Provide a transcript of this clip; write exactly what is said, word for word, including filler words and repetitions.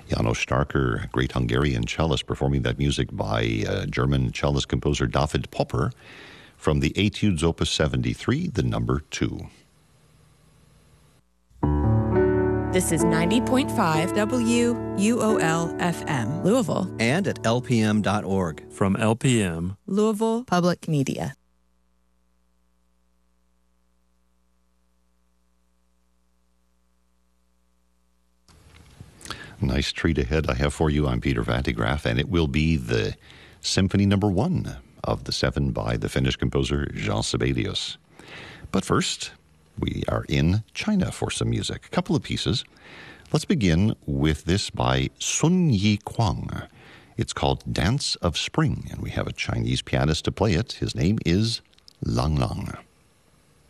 János Starker, great Hungarian cellist, performing that music by uh, German cellist composer David Popper from the Etudes Opus seventy-three, the number two. This is ninety point five W U O L F M, Louisville. And at L P M dot org. From L P M, Louisville Public Media. Nice treat ahead I have for you. I'm Peter Vandegraff, and it will be the Symphony Number One of the Seven by the Finnish composer Jean Sibelius. But first, we are in China for some music. A couple of pieces. Let's begin with this by Sun Yi Kwang. It's called Dance of Spring, and we have a Chinese pianist to play it. His name is Lang Lang.